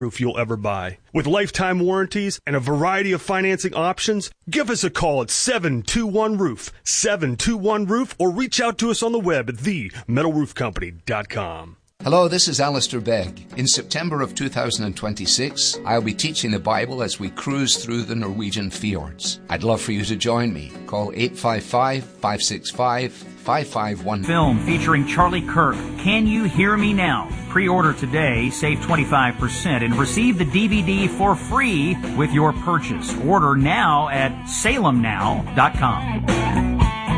roof you'll ever buy. With lifetime warranties and a variety of financing options, give us a call at 721-ROOF, 721-ROOF, or reach out to us on the web at themetalroofcompany.com. Hello, this is Alistair Begg. In September of 2026, I'll be teaching the Bible as we cruise through the Norwegian fjords. I'd love for you to join me. Call 855-565-5519. Film featuring Charlie Kirk, Can You Hear Me Now? Pre-order today, save 25%, and receive the DVD for free with your purchase. Order now at salemnow.com.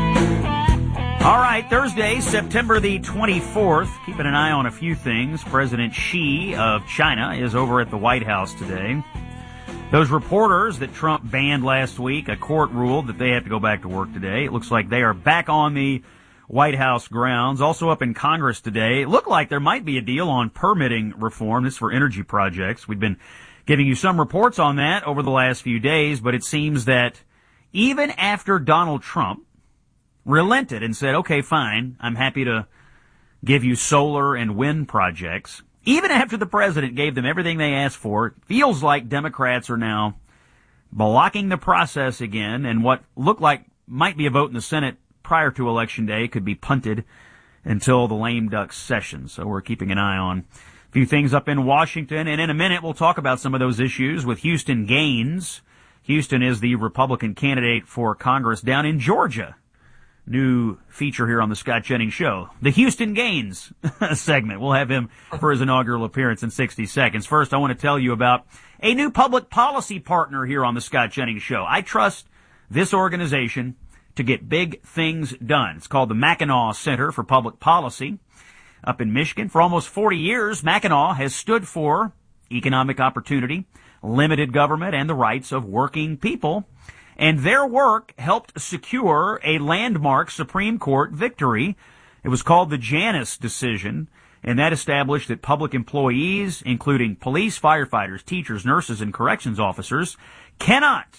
All right, Thursday, September the 24th. Keeping an eye on a few things. President Xi of China is over at the White House today. Those reporters that Trump banned last week, a court ruled that they have to go back to work today. It looks like they are back on the White House grounds. Also up in Congress today, it looked like there might be a deal on permitting reform. This is for energy projects. We've been giving you some reports on that over the last few days, but it seems that even after Donald Trump relented and said, okay, fine, I'm happy to give you solar and wind projects. Even after the president gave them everything they asked for, it feels like Democrats are now blocking the process again, and what looked like might be a vote in the Senate prior to Election Day could be punted until the lame duck session. So we're keeping an eye on a few things up in Washington, and in a minute we'll talk about some of those issues with Houston Gaines. Houston is the Republican candidate for Congress down in Georgia. New feature here on the Scott Jennings Show, the Houston Gaines segment. We'll have him for his inaugural appearance in 60 seconds. First, I want to tell you about a new public policy partner here on the Scott Jennings Show. I trust this organization to get big things done. It's called the Mackinac Center for Public Policy up in Michigan. For almost 40 years, Mackinac has stood for economic opportunity, limited government, and the rights of working people. And their work helped secure a landmark Supreme Court victory. It was called the Janus decision, and that established that public employees, including police, firefighters, teachers, nurses, and corrections officers, cannot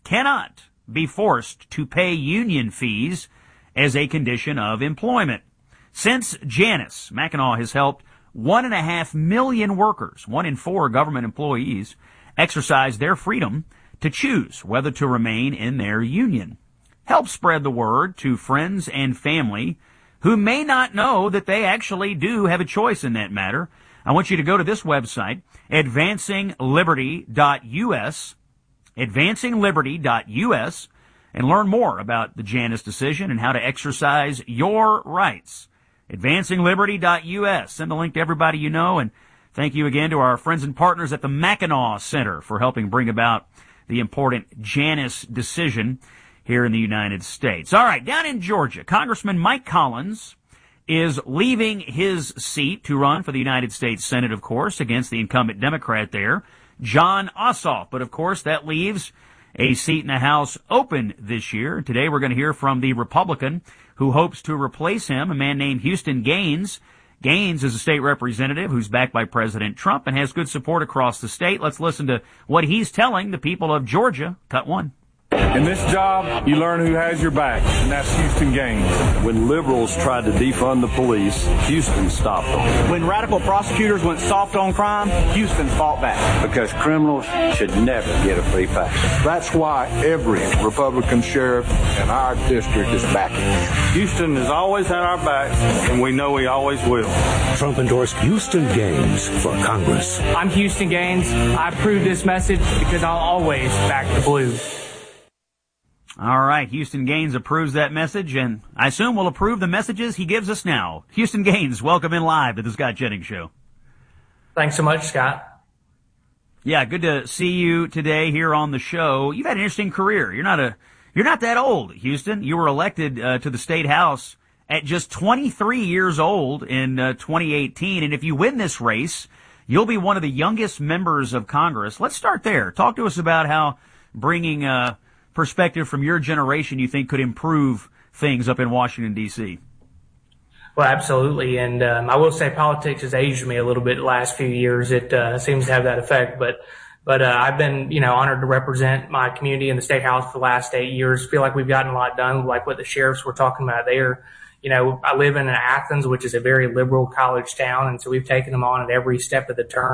be forced to pay union fees as a condition of employment. Since Janus, Mackinac has helped 1.5 million workers, 1 in 4 government employees, exercise their freedom to choose whether to remain in their union. Help spread the word to friends and family who may not know that they actually do have a choice in that matter. I want you to go to this website, advancingliberty.us, advancingliberty.us, and learn more about the Janus decision and how to exercise your rights. Advancingliberty.us. Send the link to everybody you know, and thank you again to our friends and partners at the Mackinac Center for helping bring about the important Janus decision here in the United States. All right, down in Georgia, Congressman Mike Collins is leaving his seat to run for the United States Senate, of course, against the incumbent Democrat there, Jon Ossoff. But, of course, that leaves a seat in the House open this year. Today we're going to hear from the Republican who hopes to replace him, a man named Houston Gaines. Gaines is a state representative who's backed by President Trump and has good support across the state. Let's listen to what he's telling the people of Georgia. Cut 1. In this job, you learn who has your back, and that's Houston Gaines. When liberals tried to defund the police, Houston stopped them. When radical prosecutors went soft on crime, Houston fought back. Because criminals should never get a free pass. That's why every Republican sheriff in our district is backing us. Houston has always had our backs, and we know he always will. Trump endorsed Houston Gaines for Congress. I'm Houston Gaines. I approve this message because I'll always back the blue. All right, Houston Gaines approves that message, and I assume will approve the messages he gives us now. Houston Gaines, welcome in live to the Scott Jennings Show. Thanks so much, Scott. Yeah, good to see you today here on the show. You've had an interesting career. You're not that old, Houston. You were elected to the State House at just 23 years old in 2018, and if you win this race, you'll be one of the youngest members of Congress. Let's start there. Talk to us about how bringing perspective from your generation you think could improve things up in Washington, D.C.? Well, absolutely. And I will say politics has aged me a little bit the last few years. It seems to have that effect. But I've been, honored to represent my community in the State House for the last 8 years. Feel like we've gotten a lot done, like what the sheriffs were talking about there. I live in Athens, which is a very liberal college town, and so we've taken them on at every step of the turn.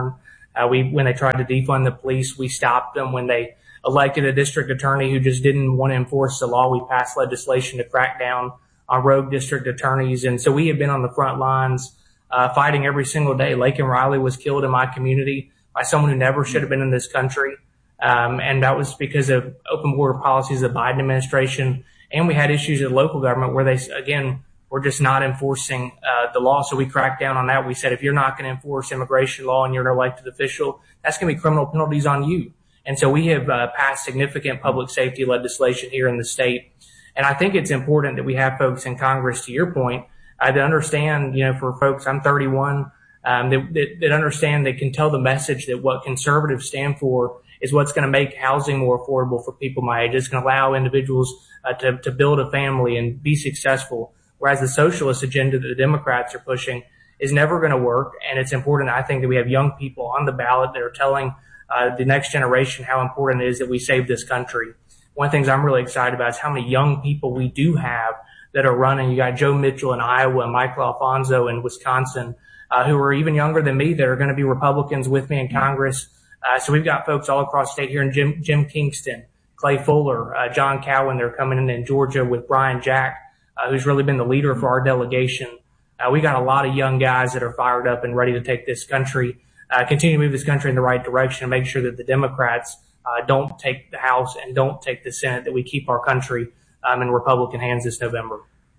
When they tried to defund the police, we stopped them. When they elected a district attorney who just didn't want to enforce the law, we passed legislation to crack down on rogue district attorneys. And so we have been on the front lines, fighting every single day. Laken Riley was killed in my community by someone who never should have been in this country. And that was because of open border policies of the Biden administration. And we had issues at local government where they, again, were just not enforcing the law. So we cracked down on that. We said, if you're not going to enforce immigration law and you're an elected official, that's going to be criminal penalties on you. And so we have passed significant public safety legislation here in the state. And I think it's important that we have folks in Congress, to your point, that understand, for folks, I'm 31, that understand, they can tell the message that what conservatives stand for is what's going to make housing more affordable for people my age. It's going to allow individuals to build a family and be successful. Whereas the socialist agenda that the Democrats are pushing is never going to work. And it's important, I think, that we have young people on the ballot that are telling the next generation how important it is that we save this country. One of the things I'm really excited about is how many young people we do have that are running. You got Joe Mitchell in Iowa and Michael Alfonso in Wisconsin, who are even younger than me, that are going to be Republicans with me in Congress. So we've got folks all across state here, and Jim Kingston, Clay Fuller, John Cowan, they're coming in Georgia with Brian Jack, who's really been the leader for our delegation. We got a lot of young guys that are fired up and ready to take this country, continue to move this country in the right direction, and make sure that the Democrats don't take the House and don't take the Senate, that we keep our country in Republican hands this November.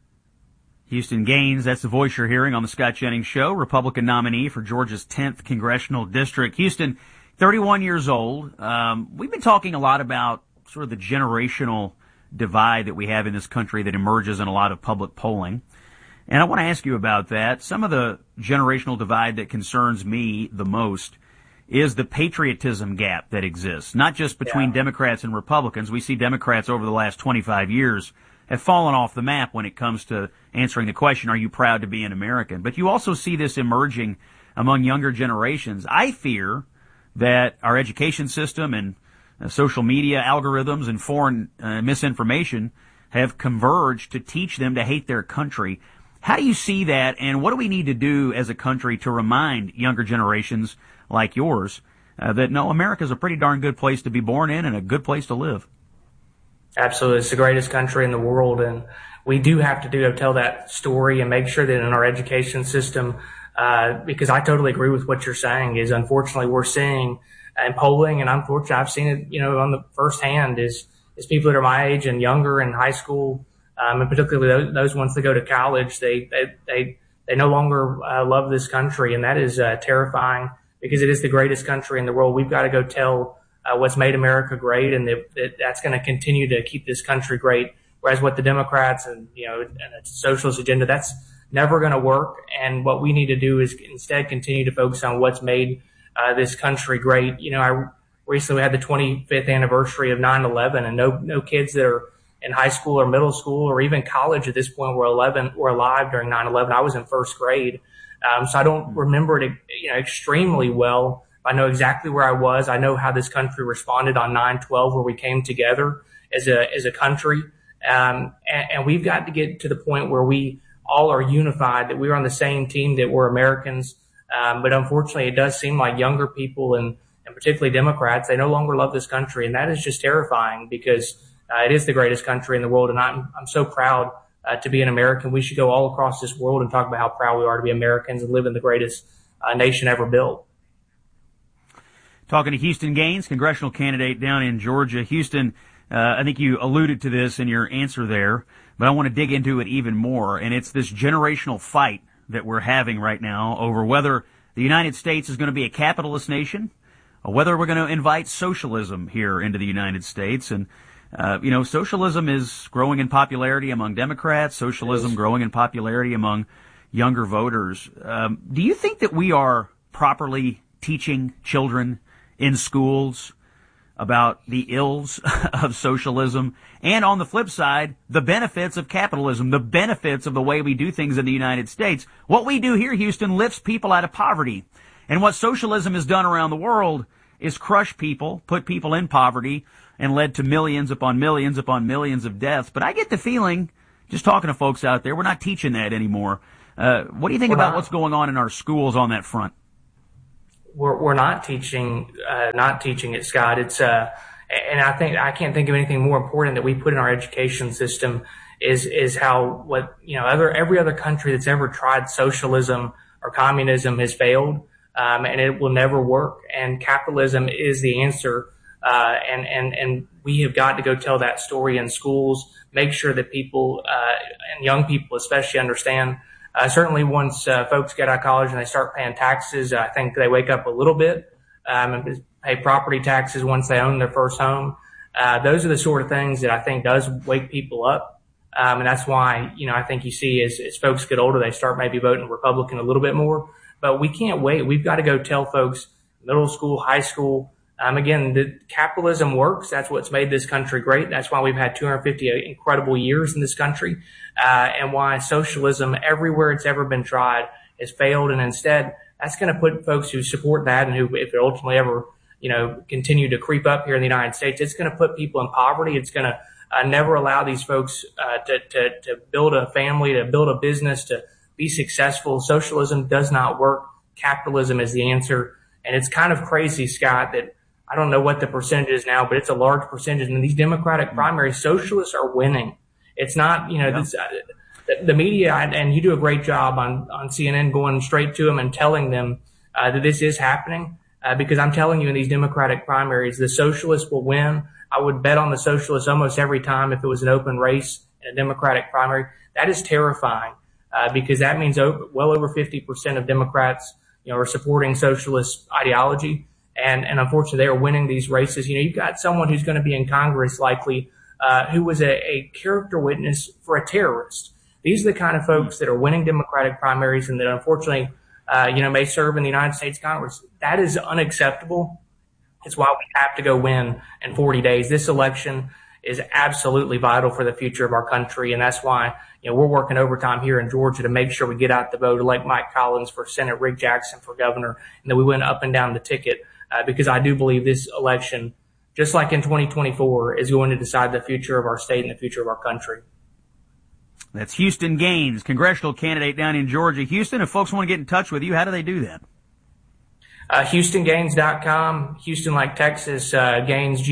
Houston Gaines, that's the voice you're hearing on the Scott Jennings Show, Republican nominee for Georgia's 10th Congressional District. Houston, 31 years old. We've been talking a lot about sort of the generational divide that we have in this country that emerges in a lot of public polling. And I want to ask you about that. Some of the generational divide that concerns me the most is the patriotism gap that exists, not just between Democrats and Republicans. We see Democrats over the last 25 years have fallen off the map when it comes to answering the question, are you proud to be an American? But you also see this emerging among younger generations. I fear that our education system and social media algorithms and foreign misinformation have converged to teach them to hate their country. How do you see that, and what do we need to do as a country to remind younger generations like yours that, no, America's a pretty darn good place to be born in and a good place to live? Absolutely. It's the greatest country in the world, and we do have to tell that story and make sure that in our education system, because I totally agree with what you're saying, is unfortunately we're seeing in polling, and unfortunately I've seen it, on the first hand, is people that are my age and younger in high school, and particularly those ones that go to college, they no longer love this country, and that is terrifying, because it is the greatest country in the world. We've got to go tell what's made America great, and that's going to continue to keep this country great. Whereas what the Democrats and the socialist agenda, that's never going to work. And what we need to do is instead continue to focus on what's made this country great. I recently had the 25th anniversary of 9/11, and no kids that are in high school or middle school or even college at this point were alive during 9/11. I was in first grade, so I don't remember it extremely well. I know exactly where I was. I know how this country responded on 9/12, where we came together as a country. And we've got to get to the point where we all are unified, that we're on the same team, that we're Americans. But unfortunately, it does seem like younger people and particularly Democrats, they no longer love this country. And that is just terrifying, because it is the greatest country in the world. And I'm so proud to be an American. We should go all across this world and talk about how proud we are to be Americans and live in the greatest nation ever built. Talking to Houston Gaines, congressional candidate down in Georgia. Houston, I think you alluded to this in your answer there, but I want to dig into it even more. And it's this generational fight that we're having right now over whether the United States is going to be a capitalist nation or whether we're going to invite socialism here into the United States. And, socialism is growing in popularity among Democrats, socialism growing in popularity among younger voters. Do you think that we are properly teaching children in schools about the ills of socialism, and on the flip side, the benefits of capitalism, the benefits of the way we do things in the United States? What we do here, Houston, lifts people out of poverty. And what socialism has done around the world is crush people, put people in poverty, and led to millions upon millions upon millions of deaths. But I get the feeling, just talking to folks out there, we're not teaching that anymore. What do you think about what's going on in our schools on that front? we're not teaching it, Scott. It's and I think I can't think of anything more important that we put in our education system is how every other country that's ever tried socialism or communism has failed, and it will never work. And capitalism is the answer. And we have got to go tell that story in schools. Make sure that people and young people especially understand. Certainly once folks get out of college and they start paying taxes, I think they wake up a little bit and pay property taxes once they own their first home. Those are the sort of things that I think does wake people up. And that's why, I think you see as folks get older, they start maybe voting Republican a little bit more. But we can't wait. We've got to go tell folks, middle school, high school, again, the capitalism works. That's what's made this country great. That's why we've had 250 incredible years in this country, and why socialism, everywhere it's ever been tried, has failed. And instead, that's going to put folks who support that and who, if it ultimately ever, continue to creep up here in the United States, it's going to put people in poverty. It's going to never allow these folks to build a family, to build a business, to be successful. Socialism does not work. Capitalism is the answer. And it's kind of crazy, Scott, that I don't know what the percentage is now, but it's a large percentage. And in these Democratic primaries, socialists are winning. It's not, the media, and you do a great job on CNN going straight to them and telling them that this is happening. Because I'm telling you, in these Democratic primaries, the socialists will win. I would bet on the socialists almost every time if it was an open race in a Democratic primary. That is terrifying, because that means well over 50% of Democrats, are supporting socialist ideology. And unfortunately, they are winning these races. You've got someone who's going to be in Congress likely, who was a character witness for a terrorist. These are the kind of folks that are winning Democratic primaries and that unfortunately, may serve in the United States Congress. That is unacceptable. It's why we have to go win in 40 days. This election is absolutely vital for the future of our country. And that's why, we're working overtime here in Georgia to make sure we get out the vote, elect Mike Collins for Senate, Rick Jackson for governor, and that we went up and down the ticket. Because I do believe this election, just like in 2024, is going to decide the future of our state and the future of our country. That's Houston Gaines, congressional candidate down in Georgia. Houston, if folks want to get in touch with you, how do they do that? HoustonGaines.com, Houston like Texas, Gaines,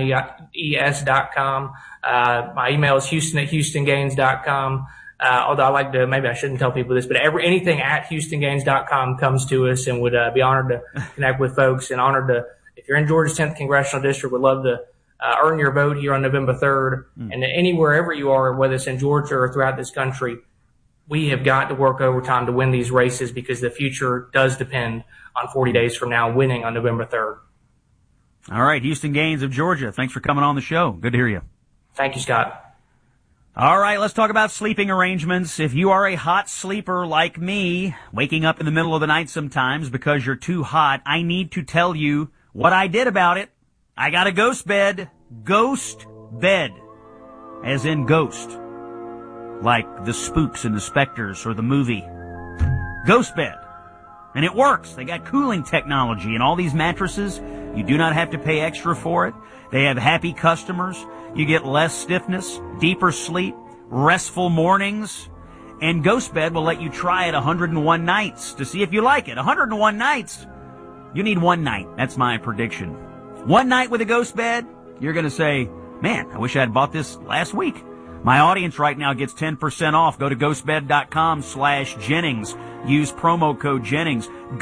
GAINES.com. My email is Houston@HoustonGaines.com. Although I like to, maybe I shouldn't tell people this, but anything at HoustonGaines.com comes to us, and would be honored to connect with folks, and honored to, if you're in Georgia's 10th Congressional District, would love to earn your vote here on November 3rd. And anywherever you are, whether it's in Georgia or throughout this country, we have got to work overtime to win these races, because the future does depend on 40 days from now winning on November 3rd. All right, Houston Gaines of Georgia, thanks for coming on the show. Good to hear you. Thank you, Scott. All right, let's talk about sleeping arrangements. If you are a hot sleeper like me, waking up in the middle of the night sometimes because you're too hot, I need to tell you what I did about it. I got a ghost bed. Ghost bed. As in ghost. Like the spooks and the specters or the movie. Ghost bed. And it works. They got cooling technology in all these mattresses. You do not have to pay extra for it. They have happy customers. You get less stiffness, deeper sleep, restful mornings. And Ghost Bed will let you try it 101 nights to see if you like it. 101 nights. You need one night. That's my prediction. One night with a Ghost Bed, you're going to say, man, I wish I had bought this last week. My audience right now gets 10% off. Go to ghostbed.com/Jennings. Use promo code Jennings.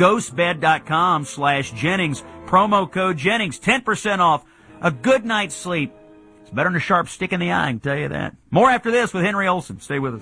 Ghostbed.com/Jennings. Promo code Jennings. 10% off. A good night's sleep. It's better than a sharp stick in the eye, I can tell you that. More after this with Henry Olsen. Stay with us.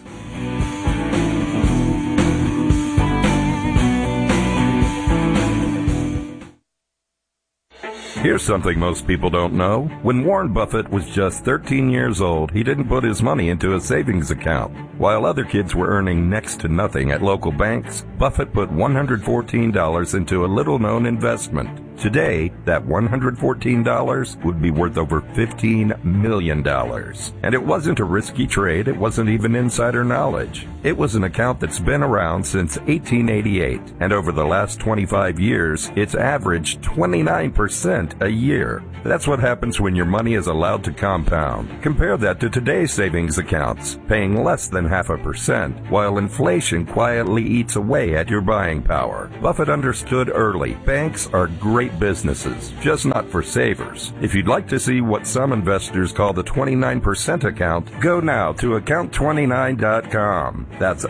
Here's something most people don't know. When Warren Buffett was just 13 years old, he didn't put his money into a savings account. While other kids were earning next to nothing at local banks, Buffett put $114 into a little-known investment. Today, that $114 would be worth over $15 million. And it wasn't a risky trade. It wasn't even insider knowledge. It was an account that's been around since 1888. And over the last 25 years, it's averaged 29% a year. That's what happens when your money is allowed to compound. Compare that to today's savings accounts, paying less than 0.5%, while inflation quietly eats away at your buying power. Buffett understood early. Banks are great businesses, just not for savers. If you'd like to see what some investors call the 29% account, go now to account29.com. That's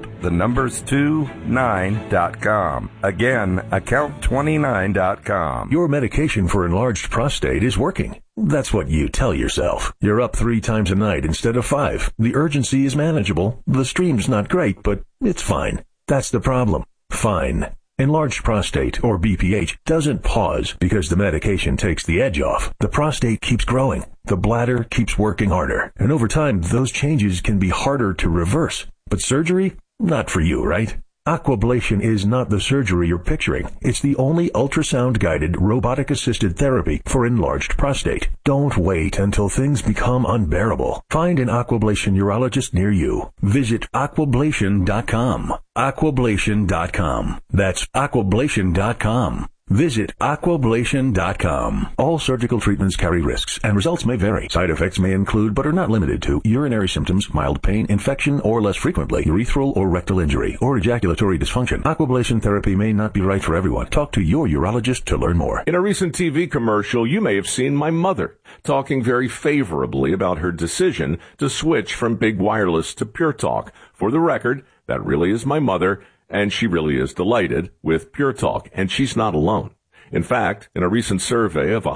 account29.com. Again, account29.com. Your medication for enlarged prostate is working. That's what you tell yourself. You're up 3 times a night instead of 5. The urgency is manageable. The stream's not great, but it's fine. That's the problem. Fine. Enlarged prostate, or BPH, doesn't pause because the medication takes the edge off. The prostate keeps growing. The bladder keeps working harder. And over time, those changes can be harder to reverse. But surgery? Not for you, right? Aquablation is not the surgery you're picturing. It's the only ultrasound-guided, robotic-assisted therapy for enlarged prostate. Don't wait until things become unbearable. Find an Aquablation urologist near you. Visit aquablation.com. Aquablation.com. That's aquablation.com. Visit aquablation.com. All surgical treatments carry risks, and results may vary. Side effects may include, but are not limited to, urinary symptoms, mild pain, infection, or less frequently, urethral or rectal injury, or ejaculatory dysfunction. Aquablation therapy may not be right for everyone. Talk to your urologist to learn more. In a recent TV commercial, you may have seen my mother talking very favorably about her decision to switch from Big Wireless to Pure Talk. For the record, that really is my mother, and she really is delighted with Pure Talk, and she's not alone. In fact, in a recent survey of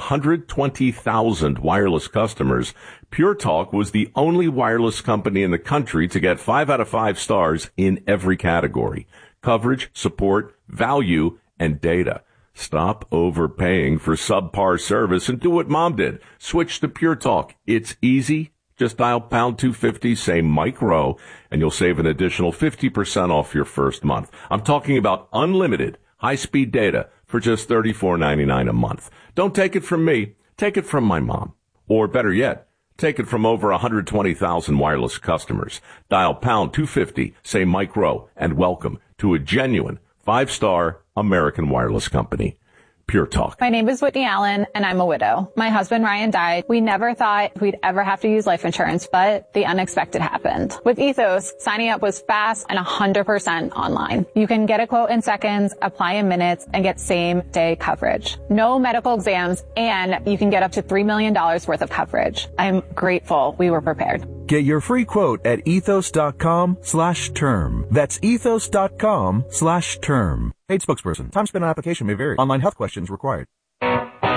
120,000 wireless customers, Pure Talk was the only wireless company in the country to get 5 out of 5 stars in every category: coverage, support, value, and data. Stop overpaying for subpar service and do what Mom did. Switch to Pure Talk. It's easy. Just dial pound 250, say Mike Rowe, and you'll save an additional 50% off your first month. I'm talking about unlimited high-speed data for just $34.99 a month. Don't take it from me. Take it from my mom. Or better yet, take it from over 120,000 wireless customers. Dial pound 250, say Mike Rowe, and welcome to a genuine 5-star American wireless company. Pure Talk. My name is Whitney Allen, and I'm a widow. My husband, Ryan, died. We never thought we'd ever have to use life insurance, but the unexpected happened. With Ethos, signing up was fast and 100% online. You can get a quote in seconds, apply in minutes, and get same-day coverage. No medical exams, and you can get up to $3 million worth of coverage. I'm grateful we were prepared. Get your free quote at ethos.com/term. That's ethos.com/term. Paid spokesperson. Time spent on application may vary. Online health questions required.